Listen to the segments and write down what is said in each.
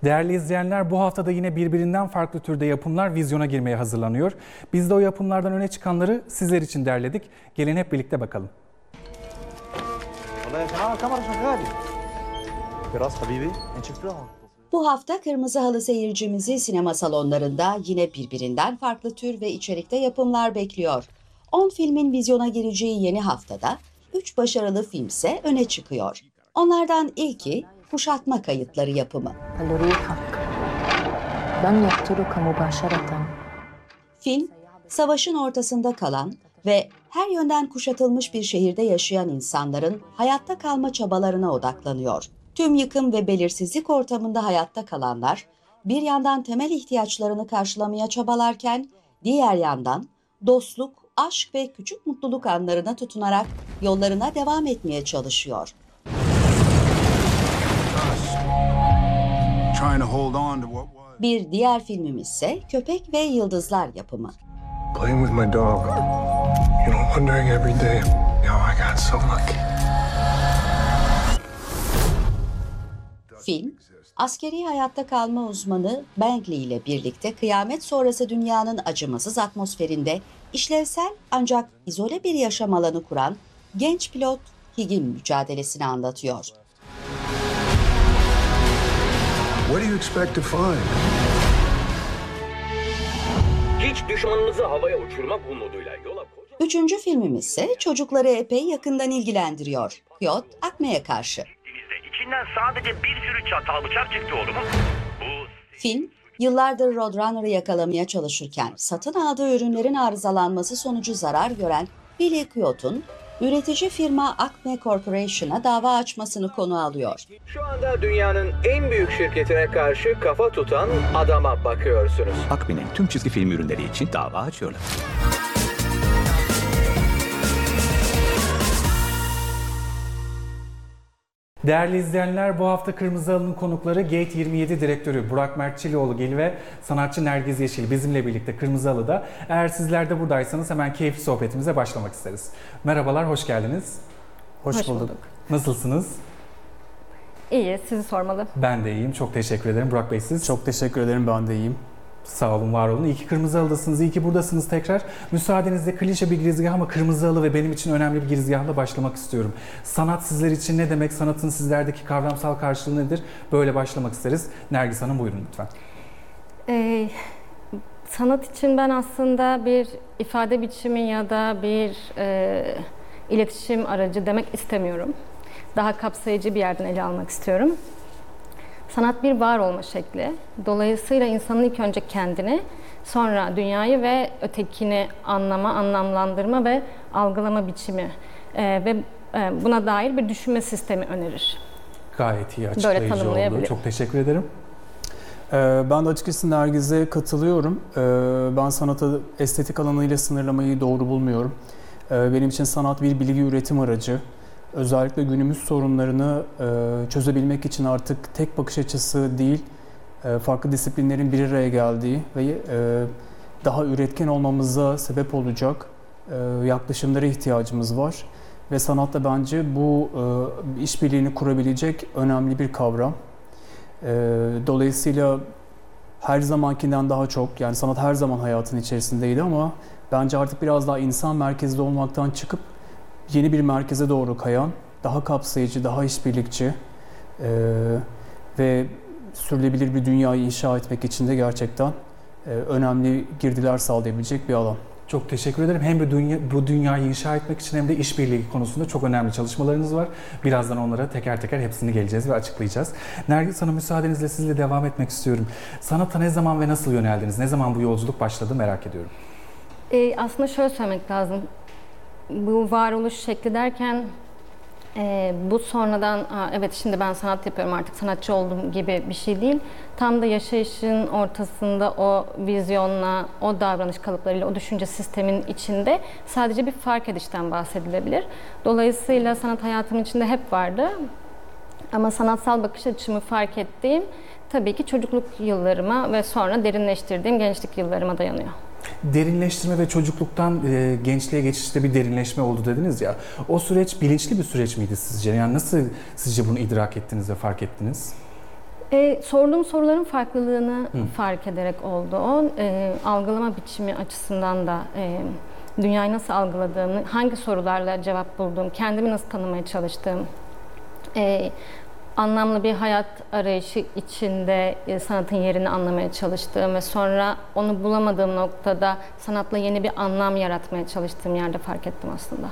Değerli izleyenler, bu haftada yine birbirinden farklı türde yapımlar vizyona girmeye hazırlanıyor. Biz de o yapımlardan öne çıkanları sizler için derledik. Gelin hep birlikte bakalım. Bu hafta Kırmızı Halı seyircimizi sinema salonlarında yine birbirinden farklı tür ve içerikte yapımlar bekliyor. 10 filmin vizyona gireceği yeni haftada 3 başarılı film ise öne çıkıyor. Onlardan ilki Kuşatma Kayıtları yapımı. Film, savaşın ortasında kalan ve her yönden kuşatılmış bir şehirde yaşayan insanların hayatta kalma çabalarına odaklanıyor. Tüm yıkım ve belirsizlik ortamında hayatta kalanlar, bir yandan temel ihtiyaçlarını karşılamaya çabalarken, diğer yandan dostluk, aşk ve küçük mutluluk anlarına tutunarak yollarına devam etmeye çalışıyor. Bir diğer filmimiz ise Köpek ve Yıldızlar yapımı. Playing with my dog. You know, wondering every day how I got so lucky. Film, askeri hayatta kalma uzmanı Bangley ile birlikte kıyamet sonrası dünyanın acımasız atmosferinde işlevsel ancak izole bir yaşam alanı kuran genç pilot Hig'in mücadelesini anlatıyor. What do you expect to find? Hiç düşmanınızı havaya uçurmak umuduyla yola koca... Üçüncü filmimiz ise çocukları epey yakından ilgilendiriyor. Kıyot Akme'ye karşı. İçinden sadece bir sürü çatal bıçak çıktı oğlum. Bu... Film, yıllardır Roadrunner'ı yakalamaya çalışırken satın aldığı ürünlerin arızalanması sonucu zarar gören Billy Kıyot'un üretici firma Acme Corporation'a dava açmasını konu alıyor. Şu anda dünyanın en büyük şirketine karşı kafa tutan adama bakıyorsunuz. Acme'nin tüm çizgi film ürünleri için dava açıyorlar. Değerli izleyenler, bu hafta Kırmızı Halı'nın konukları Gate 27 direktörü Burak Mert Çilioğlu ve sanatçı Nergiz Yeşil bizimle birlikte Kırmızı Halı'da. Eğer sizler de buradaysanız hemen keyifli sohbetimize başlamak isteriz. Merhabalar, hoş geldiniz. Hoş bulduk. Nasılsınız? İyi, sizi sormalı. Ben de iyiyim, çok teşekkür ederim. Burak Bey siz? Çok teşekkür ederim, ben de iyiyim. Sağ olun, var olun. İyi ki Kırmızı Halı'dasınız, iyi ki buradasınız tekrar. Müsaadenizle klişe bir girizgah ama Kırmızı Halı ve benim için önemli bir girizgahla başlamak istiyorum. Sanat sizler için ne demek? Sanatın sizlerdeki kavramsal karşılığı nedir? Böyle başlamak isteriz. Nergis Hanım buyurun lütfen. Sanat için ben aslında bir ifade biçimi ya da bir iletişim aracı demek istemiyorum. Daha kapsayıcı bir yerden ele almak istiyorum. Sanat bir var olma şekli. Dolayısıyla insanın ilk önce kendini, sonra dünyayı ve ötekini anlama, anlamlandırma ve algılama biçimi ve buna dair bir düşünme sistemi önerir. Gayet iyi açıklayıcı oldu. Çok teşekkür ederim. Ben de açıkçası Nergiz'e katılıyorum. Ben sanatı estetik alanıyla sınırlamayı doğru bulmuyorum. Benim için sanat bir bilgi üretim aracı. Özellikle günümüz sorunlarını çözebilmek için artık tek bakış açısı değil, farklı disiplinlerin bir araya geldiği ve daha üretken olmamıza sebep olacak yaklaşımlara ihtiyacımız var. Ve sanat da bence bu işbirliğini kurabilecek önemli bir kavram. Dolayısıyla her zamankinden daha çok, yani sanat her zaman hayatın içerisindeydi ama bence artık biraz daha insan merkezli olmaktan çıkıp yeni bir merkeze doğru kayan, daha kapsayıcı, daha işbirlikçi ve sürdürülebilir bir dünyayı inşa etmek için de gerçekten önemli girdiler sağlayabilecek bir alan. Çok teşekkür ederim. Hem bu dünyayı inşa etmek için hem de işbirliği konusunda çok önemli çalışmalarınız var. Birazdan onlara teker teker hepsini geleceğiz ve açıklayacağız. Nergis Hanım, müsaadenizle sizle devam etmek istiyorum. Sanata ne zaman ve nasıl yöneldiniz? Ne zaman bu yolculuk başladı merak ediyorum. Aslında şöyle söylemek lazım. Bu varoluş şekli derken bu sonradan evet şimdi ben sanat yapıyorum artık sanatçı oldum gibi bir şey değil. Tam da yaşayışın ortasında o vizyonla, o davranış kalıplarıyla, o düşünce sistemin içinde sadece bir fark edişten bahsedilebilir. Dolayısıyla sanat hayatımın içinde hep vardı. Ama sanatsal bakış açımı fark ettiğim tabii ki çocukluk yıllarıma ve sonra derinleştirdiğim gençlik yıllarıma dayanıyor. Derinleştirme ve çocukluktan gençliğe geçişte bir derinleşme oldu dediniz ya. O süreç bilinçli bir süreç miydi sizce? Yani nasıl sizce bunu idrak ettiniz ve fark ettiniz? Sorduğum soruların farklılığını fark ederek oldu o. Algılama biçimi açısından da dünyayı nasıl algıladığımı, hangi sorularla cevap bulduğum, kendimi nasıl tanımaya çalıştığım, anlamlı bir hayat arayışı içinde sanatın yerini anlamaya çalıştığım ve sonra onu bulamadığım noktada sanatla yeni bir anlam yaratmaya çalıştığım yerde fark ettim aslında.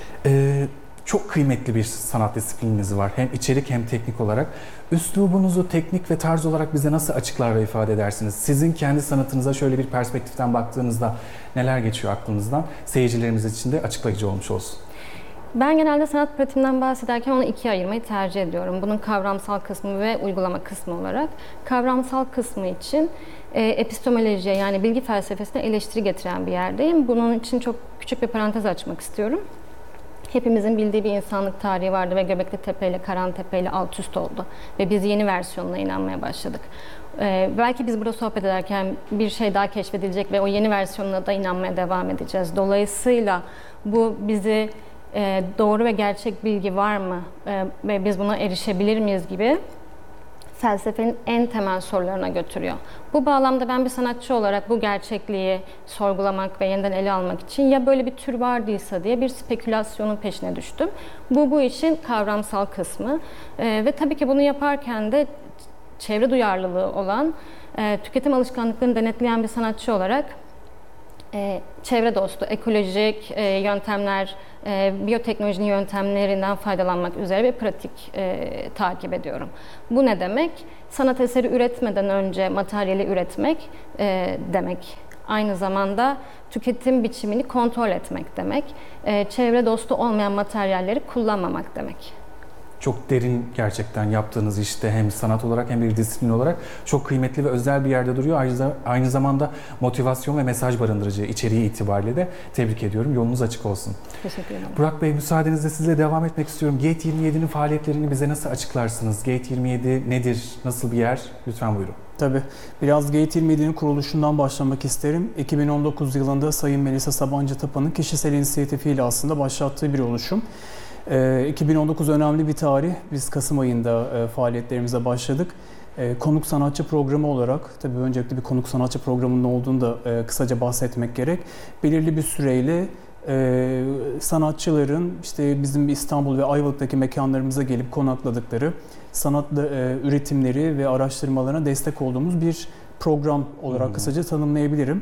Çok kıymetli bir sanat disiplininiz var. Hem içerik hem teknik olarak. Üslubunuzu teknik ve tarz olarak bize nasıl açıklar ve ifade edersiniz? Sizin kendi sanatınıza şöyle bir perspektiften baktığınızda neler geçiyor aklınızdan? Seyircilerimiz için de açıklayıcı olmuş olsun. Ben genelde sanat pratiğinden bahsederken onu ikiye ayırmayı tercih ediyorum. Bunun kavramsal kısmı ve uygulama kısmı olarak. Kavramsal kısmı için epistemolojiye, yani bilgi felsefesine eleştiri getiren bir yerdeyim. Bunun için çok küçük bir parantez açmak istiyorum. Hepimizin bildiği bir insanlık tarihi vardı ve Göbekli Tepe ile Karantepe ile alt üst oldu. Ve biz yeni versiyonuna inanmaya başladık. Belki biz burada sohbet ederken bir şey daha keşfedilecek ve o yeni versiyonuna da inanmaya devam edeceğiz. Dolayısıyla bu bizi doğru ve gerçek bilgi var mı ve biz buna erişebilir miyiz gibi felsefenin en temel sorularına götürüyor. Bu bağlamda ben bir sanatçı olarak bu gerçekliği sorgulamak ve yeniden ele almak için ya böyle bir tür vardıysa diye bir spekülasyonun peşine düştüm. Bu işin kavramsal kısmı ve tabii ki bunu yaparken de çevre duyarlılığı olan, tüketim alışkanlıklarını denetleyen bir sanatçı olarak çevre dostu, ekolojik yöntemler, biyoteknolojinin yöntemlerinden faydalanmak üzere bir pratik takip ediyorum. Bu ne demek? Sanat eseri üretmeden önce materyali üretmek demek. Aynı zamanda tüketim biçimini kontrol etmek demek. Çevre dostu olmayan materyalleri kullanmamak demek. Çok derin gerçekten yaptığınız işte hem sanat olarak hem bir disiplin olarak çok kıymetli ve özel bir yerde duruyor. Aynı zamanda motivasyon ve mesaj barındırıcı içeriği itibariyle de tebrik ediyorum. Yolunuz açık olsun. Teşekkür ederim. Burak Bey, müsaadenizle sizle devam etmek istiyorum. Gate 27'nin faaliyetlerini bize nasıl açıklarsınız? Gate 27 nedir? Nasıl bir yer? Lütfen buyurun. Tabii. Biraz Gate 27'nin kuruluşundan başlamak isterim. 2019 yılında Sayın Melisa Sabancı Tapan'ın kişisel inisiyatifiyle aslında başlattığı bir oluşum. 2019 önemli bir tarih. Biz Kasım ayında faaliyetlerimize başladık. Konuk sanatçı programı olarak, tabii öncelikle bir konuk sanatçı programının olduğunu da kısaca bahsetmek gerek. Belirli bir süreyle sanatçıların işte bizim İstanbul ve Ayvalık'taki mekanlarımıza gelip konakladıkları sanatlı üretimleri ve araştırmalarına destek olduğumuz bir program olarak kısaca tanımlayabilirim.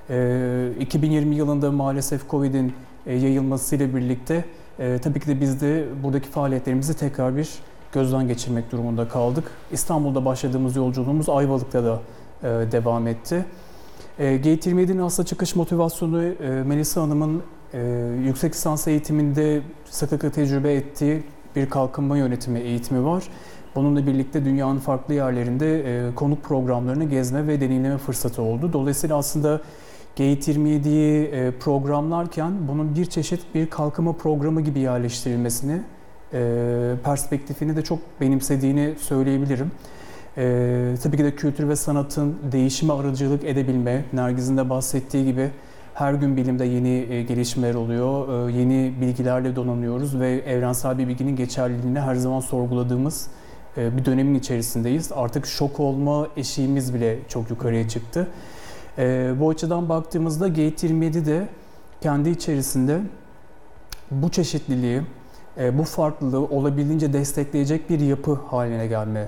2020 yılında maalesef Covid'in yayılmasıyla birlikte tabii ki de biz de buradaki faaliyetlerimizi tekrar bir gözden geçirmek durumunda kaldık. İstanbul'da başladığımız yolculuğumuz Ayvalık'ta da devam etti. Gate 27'nin aslında çıkış motivasyonu Melisa Hanım'ın yüksek lisans eğitiminde sıklıkla tecrübe ettiği bir kalkınma yönetimi eğitimi var. Bununla birlikte dünyanın farklı yerlerinde konuk programlarını gezme ve deneyimleme fırsatı oldu. Dolayısıyla aslında Gate 27'yi programlarken bunun bir çeşit bir kalkınma programı gibi yerleştirilmesini, perspektifini de çok benimsediğini söyleyebilirim. Tabii ki de kültür ve sanatın değişime aracılık edebilme, Nergiz'in de bahsettiği gibi her gün bilimde yeni gelişmeler oluyor, yeni bilgilerle donanıyoruz ve evrensel bir bilginin geçerliliğini her zaman sorguladığımız bir dönemin içerisindeyiz. Artık şok olma eşiğimiz bile çok yukarıya çıktı. Bu açıdan baktığımızda Gate 27 de kendi içerisinde bu çeşitliliği, bu farklılığı olabildiğince destekleyecek bir yapı haline gelme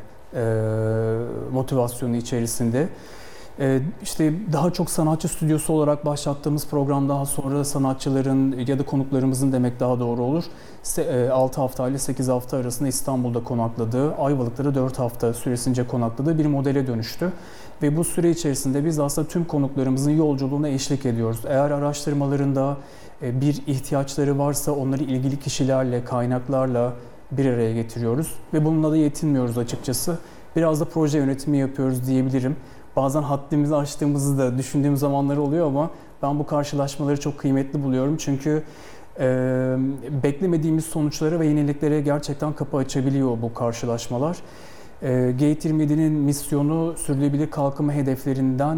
motivasyonu içerisinde. İşte daha çok sanatçı stüdyosu olarak başlattığımız program daha sonra sanatçıların ya da konuklarımızın demek daha doğru olur. 6 hafta ile 8 hafta arasında İstanbul'da konakladığı, Ayvalık'ta da 4 hafta süresince konakladığı bir modele dönüştü. Ve bu süre içerisinde biz aslında tüm konuklarımızın yolculuğuna eşlik ediyoruz. Eğer araştırmalarında bir ihtiyaçları varsa onları ilgili kişilerle, kaynaklarla bir araya getiriyoruz. Ve bununla da yetinmiyoruz açıkçası. Biraz da proje yönetimi yapıyoruz diyebilirim. Bazen haddimizi aştığımızı da düşündüğüm zamanlar oluyor ama ben bu karşılaşmaları çok kıymetli buluyorum. Çünkü beklemediğimiz sonuçlara ve yeniliklere gerçekten kapı açabiliyor bu karşılaşmalar. Gate 27'nin misyonu sürdürülebilir kalkınma hedeflerinden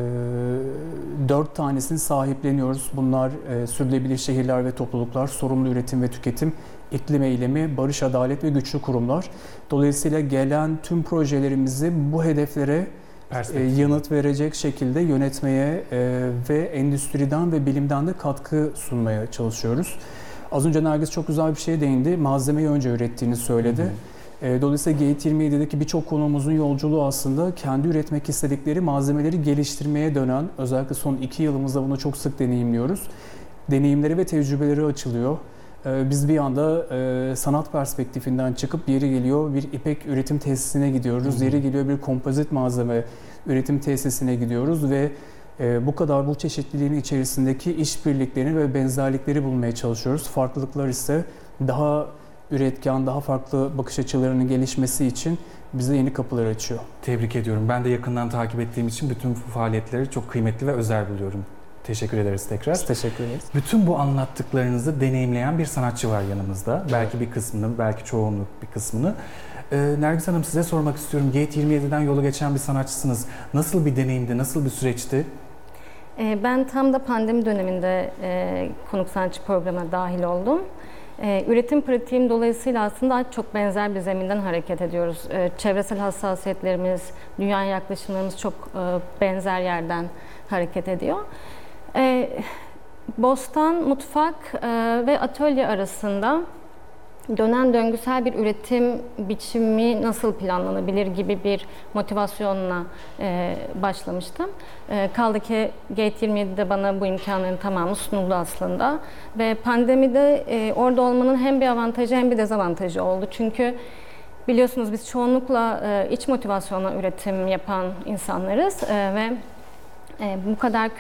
4 tanesini sahipleniyoruz. Bunlar sürdürülebilir şehirler ve topluluklar, sorumlu üretim ve tüketim, iklim eylemi, barış, adalet ve güçlü kurumlar. Dolayısıyla gelen tüm projelerimizi bu hedeflere yanıt verecek şekilde yönetmeye ve endüstriden ve bilimden de katkı sunmaya çalışıyoruz. Az önce Nergis çok güzel bir şeye değindi. Malzemeyi önce ürettiğini söyledi. Dolayısıyla Gate 27'deki birçok konuğumuzun yolculuğu aslında kendi üretmek istedikleri malzemeleri geliştirmeye dönen, özellikle son 2 yılımızda bunu çok sık deneyimliyoruz. Deneyimleri ve tecrübeleri açılıyor. Biz bir anda sanat perspektifinden çıkıp yeri geliyor bir ipek üretim tesisine gidiyoruz. Yeri geliyor bir kompozit malzeme üretim tesisine gidiyoruz ve bu kadar bu çeşitliliğin içerisindeki işbirliklerini ve benzerlikleri bulmaya çalışıyoruz. Farklılıklar ise daha üretken, daha farklı bakış açılarının gelişmesi için bize yeni kapılar açıyor. Tebrik ediyorum. Ben de yakından takip ettiğim için bütün bu faaliyetleri çok kıymetli ve özel buluyorum. Teşekkür ederiz tekrar. Biz teşekkür ederiz. Bütün bu anlattıklarınızı deneyimleyen bir sanatçı var yanımızda. Belki bir kısmını, belki çoğunluk bir kısmını. Nergis Hanım, size sormak istiyorum. Gate 27'den yolu geçen bir sanatçısınız. Nasıl bir deneyimdi, nasıl bir süreçti? Ben tam da pandemi döneminde konuk sanatçı programına dahil oldum. Üretim pratiğim dolayısıyla aslında çok benzer bir zeminden hareket ediyoruz. Çevresel hassasiyetlerimiz, dünyaya yaklaşımlarımız çok benzer yerden hareket ediyor. Bostan, mutfak ve atölye arasında dönen döngüsel bir üretim biçimi nasıl planlanabilir gibi bir motivasyonla başlamıştım. Kaldı ki Gate 27'de bana bu imkanların tamamı sunuldu aslında. Ve pandemide orada olmanın hem bir avantajı hem bir dezavantajı oldu. Çünkü biliyorsunuz biz çoğunlukla iç motivasyonla üretim yapan insanlarız ve bu kadar